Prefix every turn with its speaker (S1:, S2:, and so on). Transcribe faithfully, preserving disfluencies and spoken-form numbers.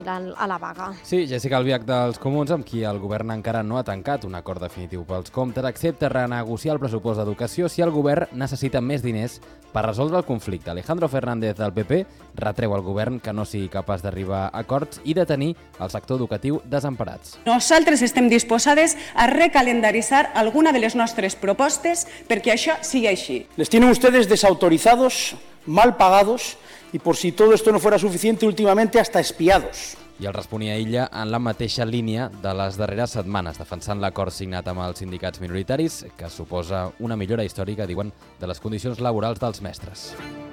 S1: a la vaga.
S2: Sí, Jessica Albiach dels Comuns, amb qui el govern encara no ha tancat un acord definitiu pels comptes, accepta renegociar el pressupost d'educació si el govern necessita més diners per resoldre el conflicte. Alejandro Fernández del P P retreu al govern que no sigui capaç d'arribar a acords i de tenir el sector educatiu desemparats.
S3: Nosaltres estem disposades a recalendaritzar alguna de les nostres propostes perquè això sigui així.
S4: Les tienen ustedes desautorizados, mal pagados y por si todo esto no fuera suficiente, últimamente hasta espiados.
S2: I el responia ella en la mateixa línia de les darreres setmanes, defensant l'acord signat amb els sindicats minoritaris, que suposa una millora històrica, diuen, de les condicions laborals dels mestres.